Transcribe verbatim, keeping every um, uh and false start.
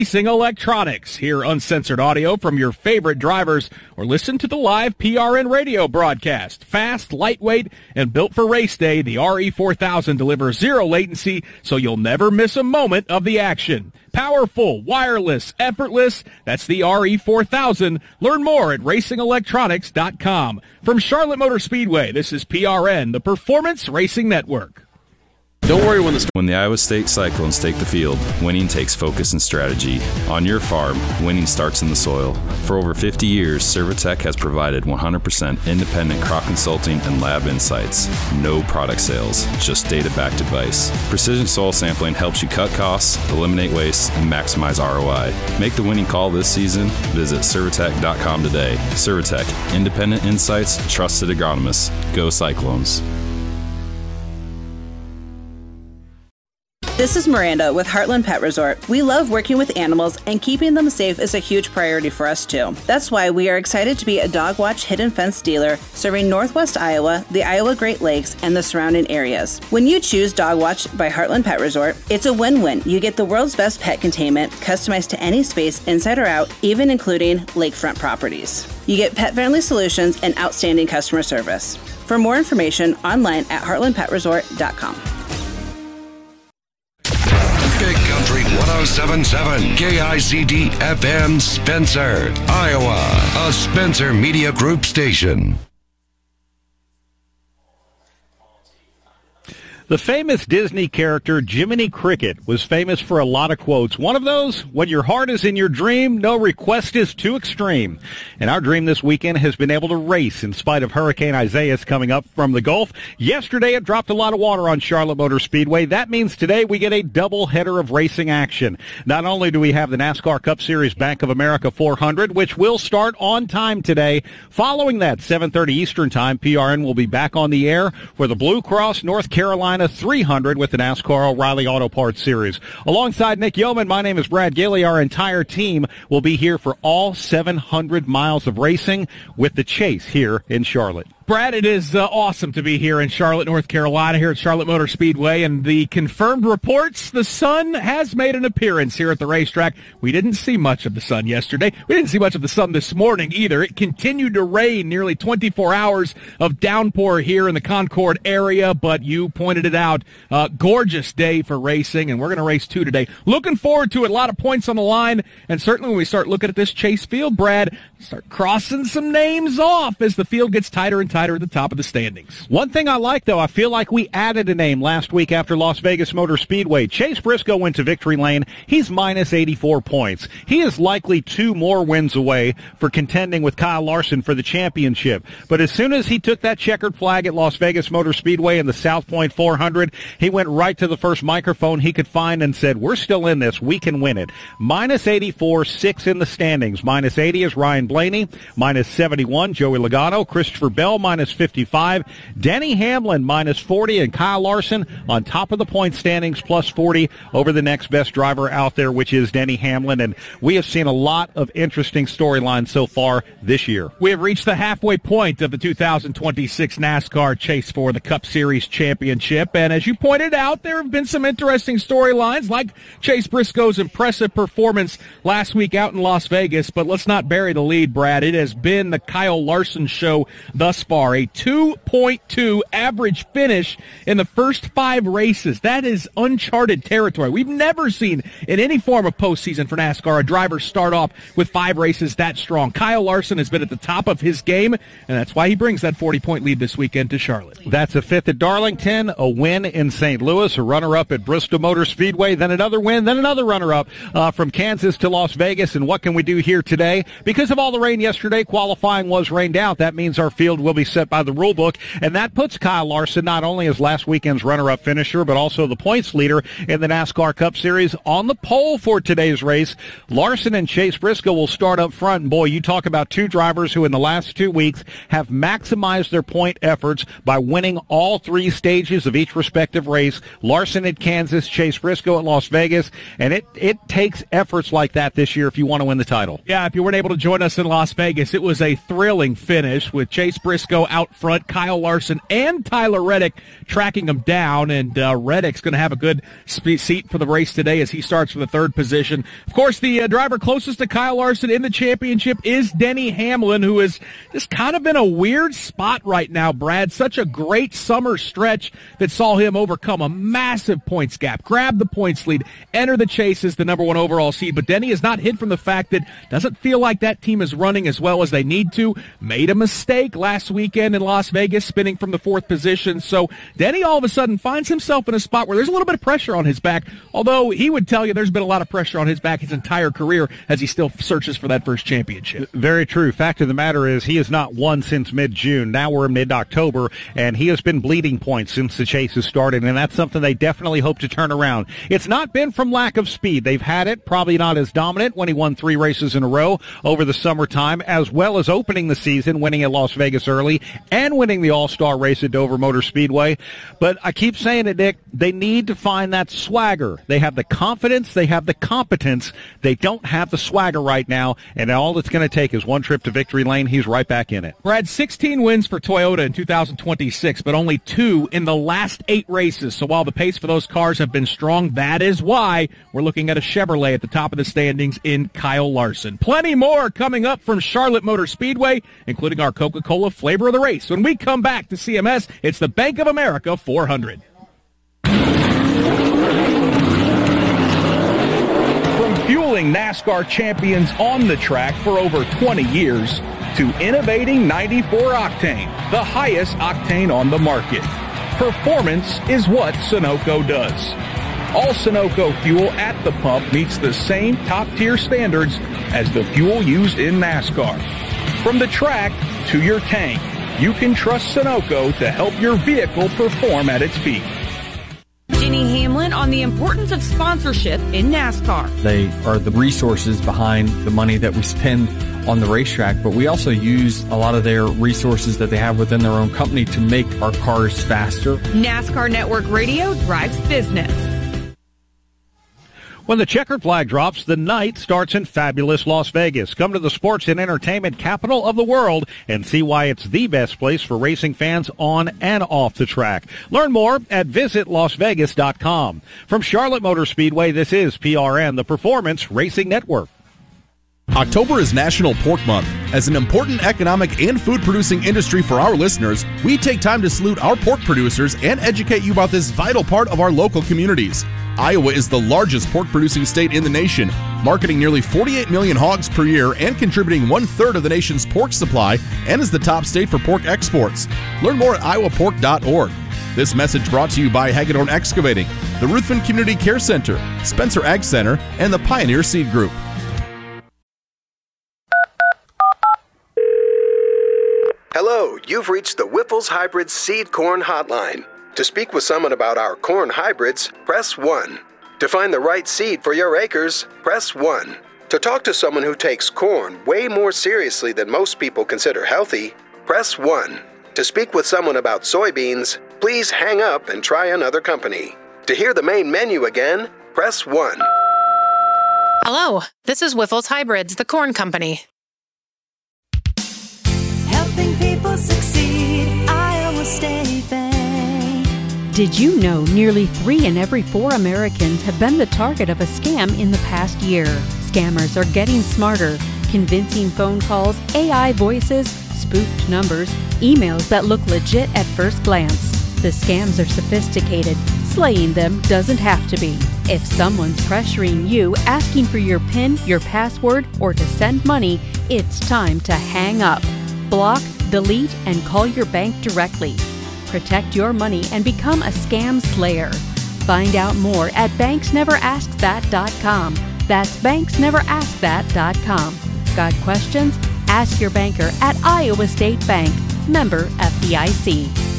Racing Electronics. Hear uncensored audio from your favorite drivers or listen to the live P R N radio broadcast. Fast, lightweight, and built for race day, the R E four thousand delivers zero latency so you'll never miss a moment of the action. Powerful, wireless, effortless, that's the R E four thousand. Learn more at racing electronics dot com. From Charlotte Motor Speedway, this is P R N, the Performance Racing Network. Don't worry when the When the Iowa State Cyclones take the field, winning takes focus and strategy. On your farm, winning starts in the soil. For over fifty years, Servitech has provided one hundred percent independent crop consulting and lab insights. No product sales, just data-backed advice. Precision soil sampling helps you cut costs, eliminate waste, and maximize R O I. Make the winning call this season. Visit Servitech dot com today. Servitech, independent insights, trusted agronomists. Go Cyclones. This is Miranda with Heartland Pet Resort. We love working with animals, and keeping them safe is a huge priority for us too. That's why we are excited to be a Dog Watch Hidden Fence dealer serving Northwest Iowa, the Iowa Great Lakes, and the surrounding areas. When you choose Dog Watch by Heartland Pet Resort, it's a win-win. You get the world's best pet containment, customized to any space inside or out, even including lakefront properties. You get pet-friendly solutions and outstanding customer service. For more information, online at heartland pet resort dot com. Big Country one oh seven point seven K I C D F M Spencer, Iowa, a Spencer Media Group station. The famous Disney character Jiminy Cricket was famous for a lot of quotes. One of those, when your heart is in your dream, no request is too extreme. And our dream this weekend has been able to race in spite of Hurricane Isaias coming up from the Gulf. Yesterday it dropped a lot of water on Charlotte Motor Speedway. That means today we get a double header of racing action. Not only do we have the NASCAR Cup Series Bank of America four hundred, which will start on time today. Following that, seven thirty Eastern Time, P R N will be back on the air for the Blue Cross North Carolina three hundred with the NASCAR O'Reilly Auto Parts Series. Alongside Nick Yeoman, my name is Brad Gailey. Our entire team will be here for all seven hundred miles of racing with the Chase here in Charlotte. Brad, it is uh, awesome to be here in Charlotte, North Carolina, here at Charlotte Motor Speedway, and the confirmed reports, the sun has made an appearance here at the racetrack. We didn't see much of the sun yesterday. We didn't see much of the sun this morning either. It continued to rain, nearly twenty-four hours of downpour here in the Concord area, but you pointed it out. Uh, gorgeous day for racing, and we're going to race two today. Looking forward to it. A lot of points on the line, and certainly when we start looking at this Chase field, Brad, start crossing some names off as the field gets tighter and tighter at the top of the standings. One thing I like, though, I feel like we added a name last week after Las Vegas Motor Speedway. Chase Briscoe went to victory lane. He's minus eighty-four points. He is likely two more wins away for contending with Kyle Larson for the championship. But as soon as he took that checkered flag at Las Vegas Motor Speedway in the South Point four hundred, he went right to the first microphone he could find and said, we're still in this. We can win it. Minus eighty-four, six in the standings. Minus eighty is Ryan Blaney. Minus seventy-one, Joey Logano. Christopher Bell, minus fifty-five. Denny Hamlin, minus forty. And Kyle Larson on top of the point standings, plus forty over the next best driver out there, which is Denny Hamlin. And we have seen a lot of interesting storylines so far this year. We have reached the halfway point of the two thousand twenty-six NASCAR Chase for the Cup Series Championship. And as you pointed out, there have been some interesting storylines like Chase Briscoe's impressive performance last week out in Las Vegas. But let's not bury the lead, Brad. It has been the Kyle Larson show thus far. A two point two average finish in the first five races. That is uncharted territory. We've never seen in any form of postseason for NASCAR a driver start off with five races that strong. Kyle Larson has been at the top of his game, and that's why he brings that forty-point lead this weekend to Charlotte. That's a fifth at Darlington, a win in Saint Louis, a runner-up at Bristol Motor Speedway, then another win, then another runner-up uh, from Kansas to Las Vegas. And what can we do here today? Because of all the rain yesterday, qualifying was rained out. That means our field will be set by the rule book, and that puts Kyle Larson not only as last weekend's runner-up finisher, but also the points leader in the NASCAR Cup Series on the pole for today's race. Larson and Chase Briscoe will start up front, and boy, you talk about two drivers who in the last two weeks have maximized their point efforts by winning all three stages of each respective race. Larson at Kansas, Chase Briscoe at Las Vegas, and it, it takes efforts like that this year if you want to win the title. Yeah, if you weren't able to join us in Las Vegas, it was a thrilling finish with Chase Briscoe Briscoe out front, Kyle Larson and Tyler Reddick tracking him down, and uh, Reddick's going to have a good sp- seat for the race today as he starts for the third position. Of course, the uh, driver closest to Kyle Larson in the championship is Denny Hamlin, who is just kind of in a weird spot right now, Brad. Such a great summer stretch that saw him overcome a massive points gap, grab the points lead, enter the chase as the number one overall seed. But Denny is not hid from the fact that doesn't feel like that team is running as well as they need to. Made a mistake last weekend in Las Vegas, spinning from the fourth position. So Denny all of a sudden finds himself in a spot where there's a little bit of pressure on his back, although he would tell you there's been a lot of pressure on his back his entire career as he still searches for that first championship. Very true. Fact of the matter is he has not won since mid-June. Now we're in mid-October, and he has been bleeding points since the chase has started, and that's something they definitely hope to turn around. It's not been from lack of speed. They've had it, probably not as dominant when he won three races in a row over the summertime, as well as opening the season, winning at Las Vegas early, and winning the All-Star race at Dover Motor Speedway. But I keep saying it, Nick, they need to find that swagger. They have the confidence, they have the competence. They don't have the swagger right now, and all it's going to take is one trip to victory lane. He's right back in it. Brad, sixteen wins for Toyota in two thousand twenty-six, but only two in the last eight races. So while the pace for those cars have been strong, that is why we're looking at a Chevrolet at the top of the standings in Kyle Larson. Plenty more coming up from Charlotte Motor Speedway, including our Coca-Cola flavor of the race. When we come back to C M S, it's the Bank of America four hundred. Fueling NASCAR champions on the track for over twenty years to innovating ninety-four octane, the highest octane on the market. Performance is what Sunoco does. All Sunoco fuel at the pump meets the same top-tier standards as the fuel used in NASCAR. From the track to your tank, you can trust Sunoco to help your vehicle perform at its peak. Jenny Hamlin on the importance of sponsorship in NASCAR. They are the resources behind the money that we spend on the racetrack, but we also use a lot of their resources that they have within their own company to make our cars faster. NASCAR Network Radio drives business. When the checkered flag drops, the night starts in fabulous Las Vegas. Come to the sports and entertainment capital of the world and see why it's the best place for racing fans on and off the track. Learn more at visit las vegas dot com. From Charlotte Motor Speedway, this is P R N, the Performance Racing Network. October is National Pork Month. As an important economic and food-producing industry for our listeners, we take time to salute our pork producers and educate you about this vital part of our local communities. Iowa is the largest pork-producing state in the nation, marketing nearly forty-eight million hogs per year and contributing one-third of the nation's pork supply, and is the top state for pork exports. Learn more at iowa pork dot org. This message brought to you by Hagedorn Excavating, the Ruthven Community Care Center, Spencer Ag Center, and the Pioneer Seed Group. Hello, you've reached the Whipples Hybrid Seed Corn Hotline. To speak with someone about our corn hybrids, press one. To find the right seed for your acres, press one. To talk to someone who takes corn way more seriously than most people consider healthy, press one. To speak with someone about soybeans, please hang up and try another company. To hear the main menu again, press one. Hello, this is Whiffles Hybrids, the corn company. Helping people succeed, Iowa State Bank. Did you know nearly three in every four Americans have been the target of a scam in the past year? Scammers are getting smarter. Convincing phone calls, A I voices, spoofed numbers, emails that look legit at first glance. The scams are sophisticated. Slaying them doesn't have to be. If someone's pressuring you, asking for your PIN, your password, or to send money, it's time to hang up. Block, delete, and call your bank directly. Protect your money and become a scam slayer. Find out more at banks never ask that dot com. That's banks never ask that dot com. Got questions? Ask your banker at Iowa State Bank. Member F D I C.